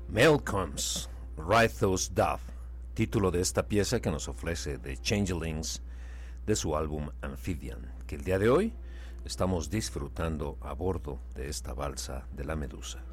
Malcolm's Ride Those Dove, título de esta pieza que nos ofrece The Changelings de su álbum Amphibian, que el día de hoy estamos disfrutando a bordo de esta balsa de la Medusa.